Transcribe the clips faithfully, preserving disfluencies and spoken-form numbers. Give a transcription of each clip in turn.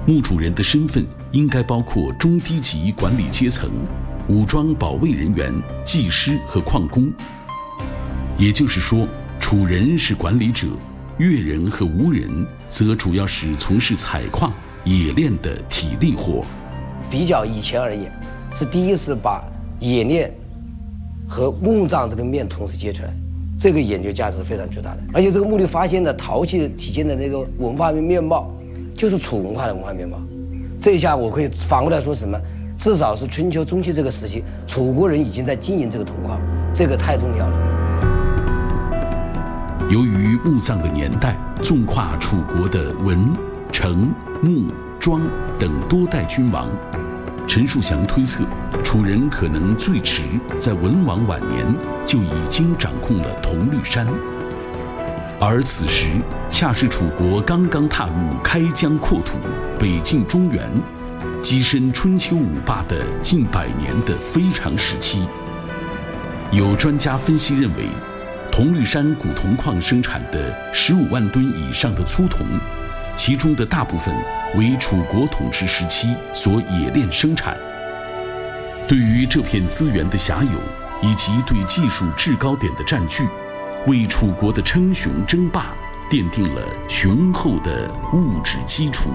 墓主人的身份应该包括中低级管理阶层、武装保卫人员、技师和矿工。也就是说，楚人是管理者，越人和吴人则主要是从事采矿、冶炼的体力活。 比较以前而言，是第一次把冶炼和墓葬这个面同时接出来，这个研究价值是非常巨大的。而且这个墓里发现的陶器体现的那个文化面貌，就是楚文化的文化面貌。这一下我可以反过来说什么？至少是春秋中期这个时期，楚国人已经在经营这个铜矿，这个太重要了。 由于墓葬的年代纵跨楚国的文、成、穆、庄等多代君王，陈树祥推测，楚人可能最迟在文王晚年就已经掌控了铜绿山，而此时恰是楚国刚刚踏入开疆扩土、北进中原、跻身春秋五霸的近百年的非常时期。有专家分析认为，铜绿山古铜矿生产的十五万吨以上的粗铜，其中的大部分为楚国统治时期所冶炼生产。对于这片资源的辖有以及对技术制高点的占据，为楚国的称雄争霸奠定了雄厚的物质基础。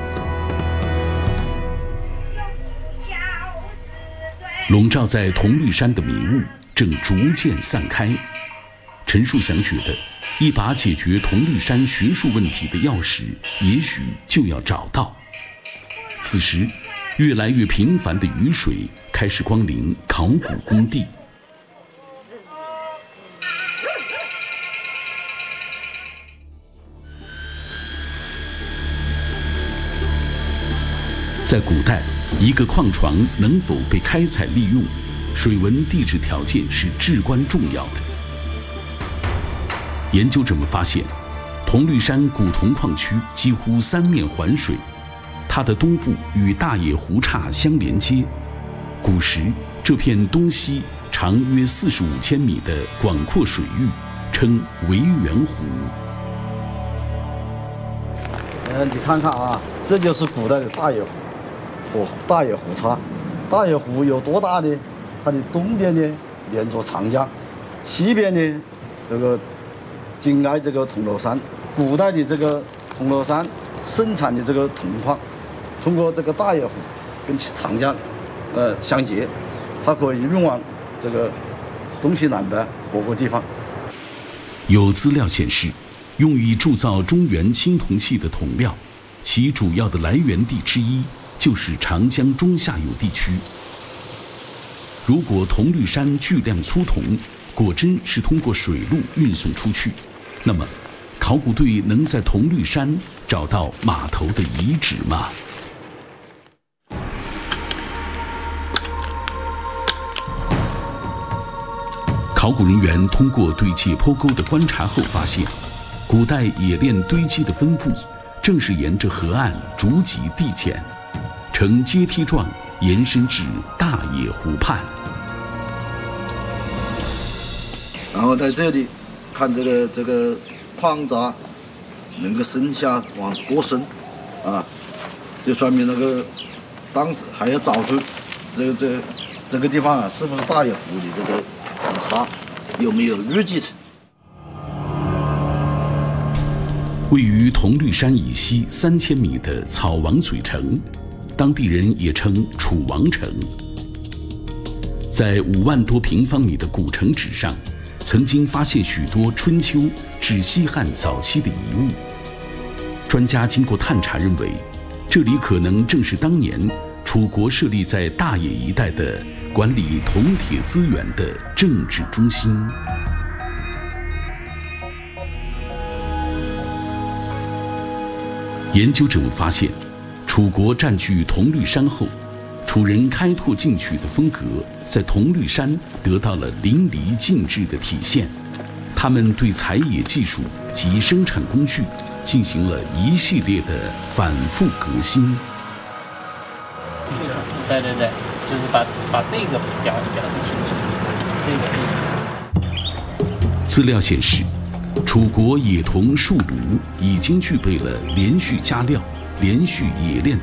笼罩在铜绿山的迷雾正逐渐散开。陈树祥觉得，一把解决铜绿山学术问题的钥匙也许就要找到。此时，越来越频繁的雨水开始光临考古工地。在古代，一个矿床能否被开采利用，水文地质条件是至关重要的。研究者们发现，铜绿山古铜矿区几乎三面环水，它的东部与大野湖岔相连接。古时，这片东西长约四十五千米的广阔水域称为源湖。 呃，你看看啊，这就是古代的大野湖。哦，大野湖岔，大野湖有多大呢？它的东边呢连着长江，西边呢这个紧挨这个铜锣山。古代的这个铜锣山生产的这个铜矿，通过这个大野湖跟长江呃相接，它可以运往这个东西南的各个地方。 有资料显示，用于铸造中原青铜器的铜料，其主要的来源地之一就是长江中下游地区。如果铜绿山巨量粗铜果真是通过水路运送出去，那么考古队能在铜绿山找到码头的遗址吗？考古人员通过对解剖沟的观察后发现，古代冶炼堆积的分布正是沿着河岸逐级递减，呈阶梯状延伸至大野湖畔。 然后在这里看这个这个矿渣能够深下往多深啊，就说明那个当时还要找出这个这个这个地方啊是不是大野湖的这个湖岔，有没有日记层。 位于铜绿山以西三千米的草王嘴城，当地人也称楚王城。在五万多平方米的古城址上，曾经发现许多春秋至西汉早期的遗物。专家经过探查认为，这里可能正是当年楚国设立在大野一带的管理铜铁资源的政治中心。研究者们发现，楚国占据铜绿山后，楚人开拓进取的风格在铜绿山得到了淋漓尽致的体现。他们对采冶技术及生产工具进行了一系列的反复革新。 对对对，就是把把这个表表示清楚。这个资料显示，楚国冶铜铸炉已经具备了连续加料、连续冶炼